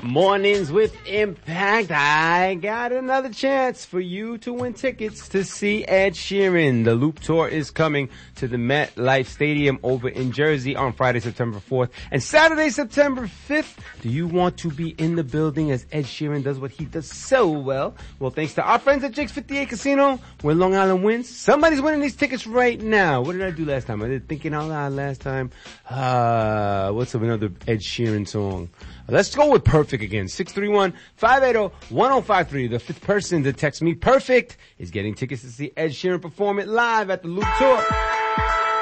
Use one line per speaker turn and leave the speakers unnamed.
Mornings with Impact. I got another chance for you to win tickets to see Ed Sheeran. The Loop Tour is coming to the MetLife Stadium over in Jersey on Friday, September 4th and Saturday, September 5th. Do you want to be in the building as Ed Sheeran does what he does so well? Well, thanks to our friends at Jake's 58 Casino, where Long Island wins. Somebody's winning these tickets right now. What did I do last time? I did Thinking Out Loud last time. What's another Ed Sheeran song? Let's go with Perfect again. 631-580-1053. The fifth person to text me Perfect is getting tickets to see Ed Sheeran perform it live at the Loop Tour.